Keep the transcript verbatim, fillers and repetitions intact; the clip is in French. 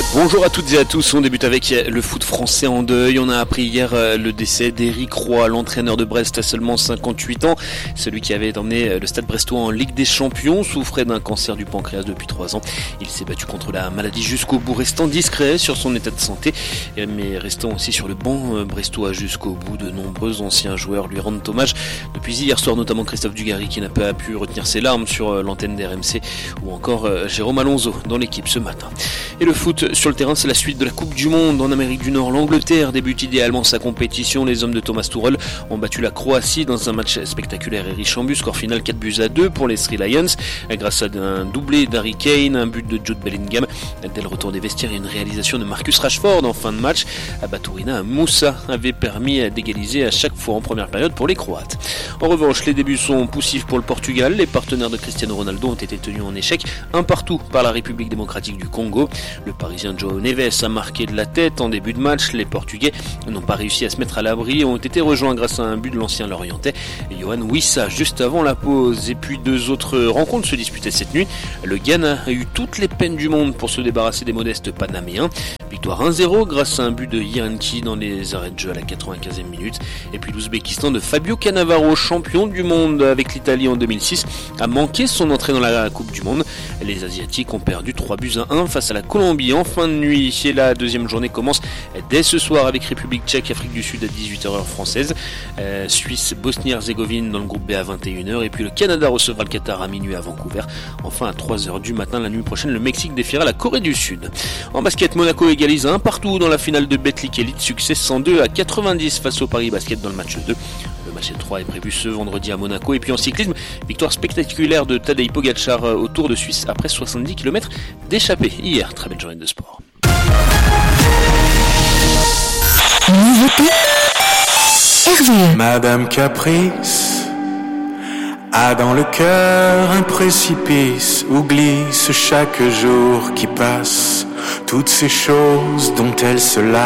Bonjour à toutes et à tous, on débute avec le foot français en deuil. On a appris hier le décès d'Éric Roy, l'entraîneur de Brest à seulement cinquante-huit ans. Celui qui avait emmené le Stade Brestois en Ligue des Champions souffrait d'un cancer du pancréas depuis trois ans. Il s'est battu contre la maladie jusqu'au bout, restant discret sur son état de santé, mais restant aussi sur le banc brestois jusqu'au bout. De nombreux anciens joueurs lui rendent hommage depuis hier soir, notamment Christophe Dugarry qui n'a pas pu retenir ses larmes sur l'antenne d'R M C, ou encore Jérôme Alonso dans l'équipe ce matin. Et le foot sur le terrain, c'est la suite de la Coupe du Monde en Amérique du Nord. L'Angleterre débute idéalement sa compétition. Les hommes de Thomas Tuchel ont battu la Croatie dans un match spectaculaire et riche en buts. Score final quatre buts à deux pour les Three Lions, grâce à un doublé d'Harry Kane, un but de Jude Bellingham dès le retour des vestiaires et une réalisation de Marcus Rashford en fin de match. Batourina Moussa avait permis d'égaliser à chaque fois en première période pour les Croates. En revanche, les débuts sont poussifs pour le Portugal. Les partenaires de Cristiano Ronaldo ont été tenus en échec un partout par la République démocratique du Congo. Le Parisien João Neves a marqué de la tête en début de match. Les Portugais n'ont pas réussi à se mettre à l'abri et ont été rejoints grâce à un but de l'ancien Lorientais Yohan Wissa juste avant la pause. Et puis deux autres rencontres se disputaient cette nuit. Le Ghana a eu toutes les peines du monde pour se débarrasser des modestes Panaméens. Victoire un zéro grâce à un but de Yiranki dans les arrêts de jeu à la quatre-vingt-quinzième minute. Et puis l'Ouzbékistan de Fabio Cannavaro, champion du monde avec l'Italie en deux mille six, a manqué son entrée dans la Coupe du Monde. Les Asiatiques ont perdu trois buts à un face à la Colombie en fin de nuit. Et la deuxième journée commence dès ce soir avec République tchèque, Afrique du Sud à dix-huit heures heure française. Euh, Suisse, Bosnie-Herzégovine dans le groupe B à vingt et une heures. Et puis le Canada recevra le Qatar à minuit à Vancouver. Enfin à trois heures du matin la nuit prochaine, le Mexique défiera la Corée du Sud. En basket, Monaco égalise un partout dans la finale de Betclic Elite. Succès cent deux à quatre-vingt-dix face au Paris Basket dans le match deux. Le match trois est prévu ce vendredi à Monaco. Et puis en cyclisme, victoire spectaculaire de Tadej Pogačar au Tour de Suisse après soixante-dix kilomètres d'échappée hier. Très belle journée de sport. Nouveauté R V E. Madame Caprice a dans le cœur un précipice où glisse chaque jour qui passe toutes ces choses dont elle se lasse.